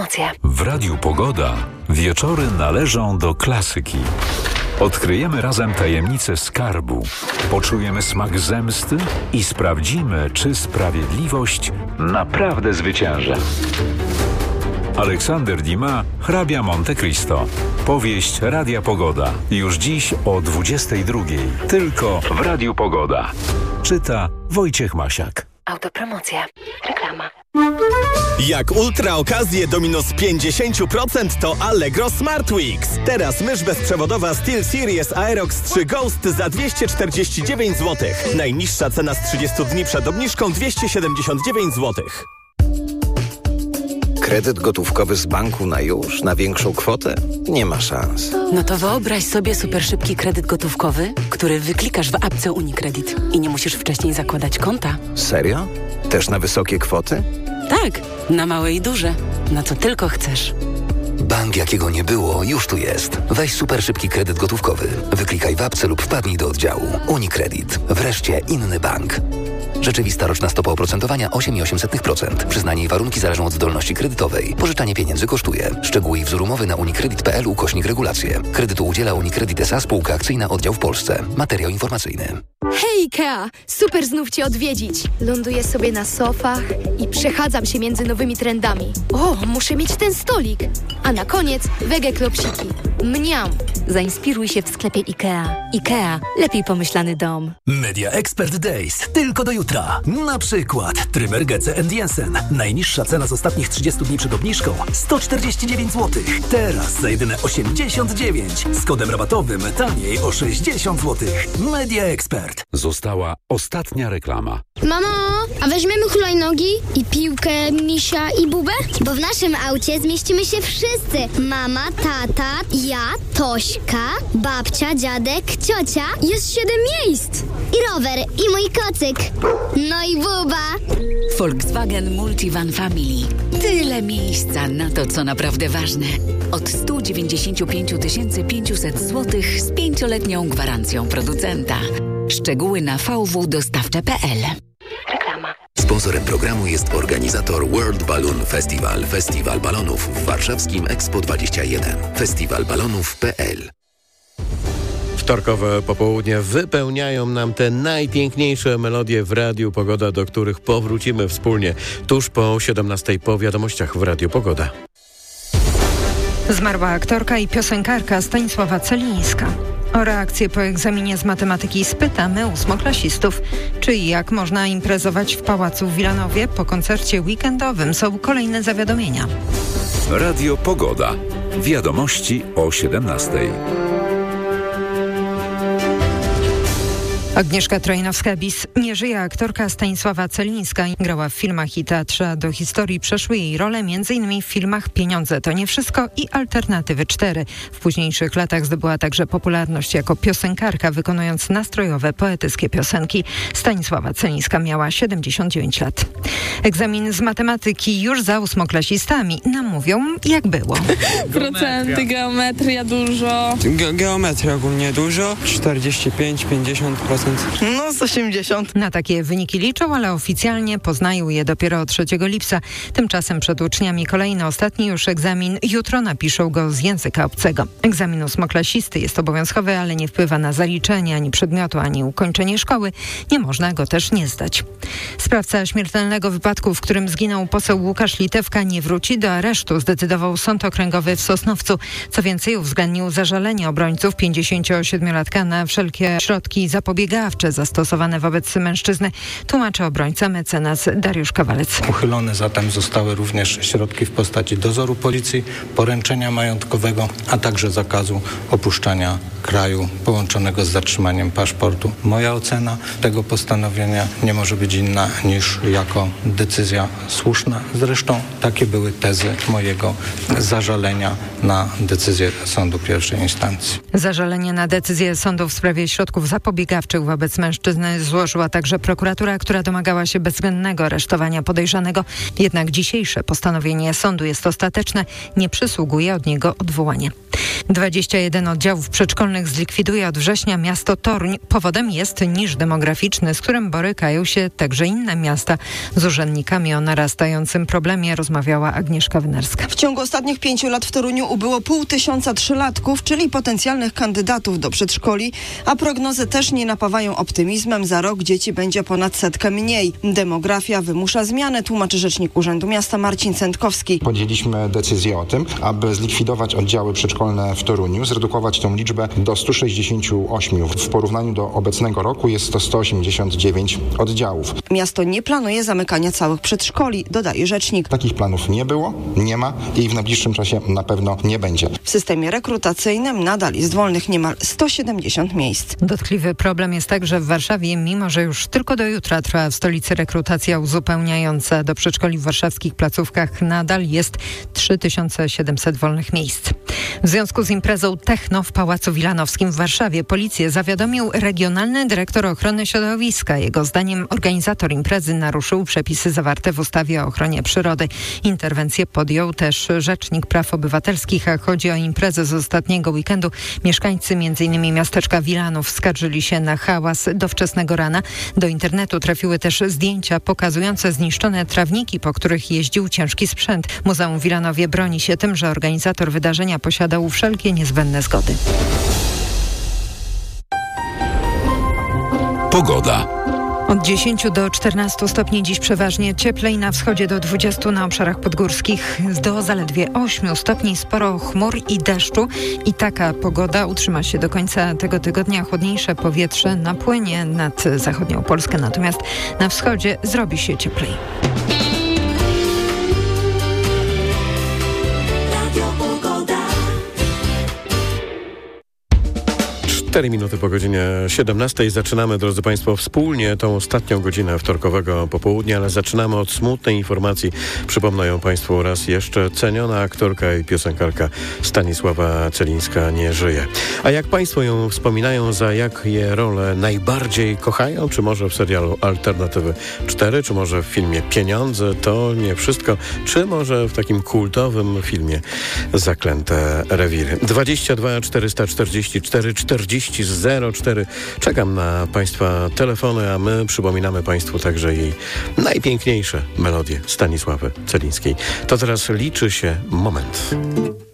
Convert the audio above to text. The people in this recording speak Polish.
Autopromocje. W Radiu Pogoda wieczory należą do klasyki. Odkryjemy razem tajemnicę skarbu, poczujemy smak zemsty i sprawdzimy, czy sprawiedliwość naprawdę zwycięży. Aleksander Dumas, Hrabia Monte Cristo. Powieść Radia Pogoda. Już dziś o 22:00. Tylko w Radiu Pogoda. Czyta Wojciech Masiak. Autopromocja. Reklama. Jak ultra okazje do minus 50% to Allegro Smart Weeks. Teraz mysz bezprzewodowa SteelSeries Aerox 3 Ghost za 249 zł. Najniższa cena z 30 dni przed obniżką 279 zł. Kredyt gotówkowy z banku na już? Na większą kwotę? Nie ma szans. No to wyobraź sobie super szybki kredyt gotówkowy, który wyklikasz w apce UniCredit i nie musisz wcześniej zakładać konta. Serio? Też na wysokie kwoty? Tak, na małe i duże. Na co tylko chcesz. Bank jakiego nie było, już tu jest. Weź super szybki kredyt gotówkowy. Wyklikaj w apce lub wpadnij do oddziału. UniCredit. Wreszcie inny bank. Rzeczywista roczna stopa oprocentowania 8,8%. Przyznanie i warunki zależą od zdolności kredytowej. Pożyczanie pieniędzy kosztuje. Szczegóły i wzór umowy na unicredit.pl/regulacje. Kredytu udziela UniCredit S.A. Spółka akcyjna, oddział w Polsce. Materiał informacyjny. Hej Ikea! Super znów Cię odwiedzić. Ląduję sobie na sofach i przechadzam się między nowymi trendami. O, muszę mieć ten stolik. A na koniec wege klopsiki. Mniam! Zainspiruj się w sklepie Ikea. Ikea. Lepiej pomyślany dom. Media Expert Days. Tylko do jutra. Na przykład trymer Gece & Jensen. Najniższa cena z ostatnich 30 dni przed obniżką 149 zł. Teraz za jedyne 89. Z kodem rabatowym taniej o 60 zł. Media Expert. Została ostatnia reklama. Mamo, a weźmiemy hulajnogi i piłkę, misia i bubę? Bo w naszym aucie zmieścimy się wszyscy. Mama, tata, ja, Tośka, babcia, dziadek, ciocia. Jest 7 miejsc. I rower, i mój kocyk. No i buba. Volkswagen Multivan Family. Tyle miejsca na to, co naprawdę ważne. Od 195 500 zł z 5-letnią gwarancją producenta. Szczegóły na vwdostawcze.pl. Reklama. Sponsorem programu jest organizator World Balloon Festival. Festiwal balonów w warszawskim Expo 21. Festiwalbalonów.pl. Wtorkowe popołudnie wypełniają nam te najpiękniejsze melodie w Radiu Pogoda, do których powrócimy wspólnie tuż po 17:00 po wiadomościach w Radiu Pogoda. Zmarła aktorka i piosenkarka Stanisława Celińska. O reakcję po egzaminie z matematyki spytamy 8-klasistów. Czy i jak można imprezować w Pałacu w Wilanowie? Po koncercie weekendowym są kolejne zawiadomienia. Radio Pogoda. Wiadomości o 17:00. Agnieszka Trojnowska-Bis. Nie żyje aktorka Stanisława Celińska. Grała w filmach i teatrze. Do historii przeszły jej role m.in. w filmach Pieniądze to nie wszystko i Alternatywy 4. W późniejszych latach zdobyła także popularność jako piosenkarka, wykonując nastrojowe, poetyckie piosenki. Stanisława Celińska miała 79 lat. Egzamin z matematyki już za 8-klasistami. Nam mówią, jak było. Procenty, geometria dużo. Geometria ogólnie dużo. 45-50%. No z 80. Na takie wyniki liczą, ale oficjalnie poznają je dopiero 3 lipca. Tymczasem przed uczniami kolejny, ostatni już egzamin. Jutro napiszą go z języka obcego. Egzamin 8-klasisty jest obowiązkowy, ale nie wpływa na zaliczenie ani przedmiotu, ani ukończenie szkoły. Nie można go też nie zdać. Sprawca śmiertelnego wypadku, w którym zginął poseł Łukasz Litewka, nie wróci do aresztu, zdecydował Sąd Okręgowy w Sosnowcu. Co więcej, uwzględnił zażalenie obrońców 57-latka na wszelkie środki zapobiegawcze zastosowane wobec mężczyzny, tłumaczy obrońca mecenas Dariusz Kawalec. Uchylone zatem zostały również środki w postaci dozoru policji, poręczenia majątkowego, a także zakazu opuszczania kraju połączonego z zatrzymaniem paszportu. Moja ocena tego postanowienia nie może być inna niż jako decyzja słuszna. Zresztą takie były tezy mojego zażalenia na decyzję sądu pierwszej instancji. Zażalenie na decyzję sądu w sprawie środków zapobiegawczych zarzutów wobec mężczyzny złożyła także prokuratura, która domagała się bezwzględnego aresztowania podejrzanego. Jednak dzisiejsze postanowienie sądu jest ostateczne, nie przysługuje od niego odwołanie. 21 oddziałów przedszkolnych zlikwiduje od września miasto Toruń. Powodem jest niż demograficzny, z którym borykają się także inne miasta. Z urzędnikami o narastającym problemie rozmawiała Agnieszka Wynarska. W ciągu ostatnich 5 lat w Toruniu ubyło 500 trzylatków, czyli potencjalnych kandydatów do przedszkoli, a prognozy też nie napawają optymizmem. Za rok dzieci będzie ponad 100 mniej. Demografia wymusza zmianę, tłumaczy rzecznik Urzędu Miasta Marcin Cętkowski. Podjęliśmy decyzję o tym, aby zlikwidować oddziały przedszkolne w Toruniu, zredukować tę liczbę do 168. W porównaniu do obecnego roku jest to 189 oddziałów. Miasto nie planuje zamykania całych przedszkoli, dodaje rzecznik. Takich planów nie było, nie ma i w najbliższym czasie na pewno nie będzie. W systemie rekrutacyjnym nadal jest wolnych niemal 170 miejsc. Dotkliwy problem jest także w Warszawie, mimo że już tylko do jutra trwa w stolicy rekrutacja uzupełniająca. Do przedszkoli w warszawskich placówkach nadal jest 3700 wolnych miejsc. W związku z imprezą Techno w Pałacu Wilanowskim w Warszawie policję zawiadomił regionalny dyrektor ochrony środowiska. Jego zdaniem organizator imprezy naruszył przepisy zawarte w ustawie o ochronie przyrody. Interwencję podjął też Rzecznik Praw Obywatelskich, a chodzi o imprezę z ostatniego weekendu. Mieszkańcy m.in. miasteczka Wilanów skarżyli się na hałas do wczesnego rana. Do internetu trafiły też zdjęcia pokazujące zniszczone trawniki, po których jeździł ciężki sprzęt. Muzeum w Wilanowie broni się tym, że organizator wydarzenia posiadał wszelkie niezbędne zgody. Pogoda. Od 10 do 14 stopni dziś przeważnie cieplej, na wschodzie do 20 na obszarach podgórskich, do zaledwie 8 stopni, sporo chmur i deszczu. I taka pogoda utrzyma się do końca tego tygodnia. Chłodniejsze powietrze napłynie nad zachodnią Polskę, natomiast na wschodzie zrobi się cieplej. 4 minuty po godzinie 17. Zaczynamy, drodzy Państwo, wspólnie tą ostatnią godzinę wtorkowego popołudnia, ale zaczynamy od smutnej informacji. Przypomnę ją Państwu raz jeszcze. Ceniona aktorka i piosenkarka Stanisława Celińska nie żyje. A jak Państwo ją wspominają, za jakie role najbardziej kochają? Czy może w serialu Alternatywy 4? Czy może w filmie Pieniądze? To nie wszystko. Czy może w takim kultowym filmie Zaklęte rewiry? 22 444 40 04. Czekam na Państwa telefony, a my przypominamy Państwu także jej najpiękniejsze melodie Stanisławy Celińskiej. To teraz liczy się moment.